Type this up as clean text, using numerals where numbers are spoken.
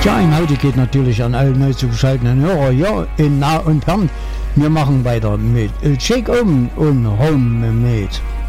Ja, ein Heute geht natürlich an alle neu zugeschalteten Hörer, ja, in nah und fern. Wir machen weiter mit Shake On und Homemade.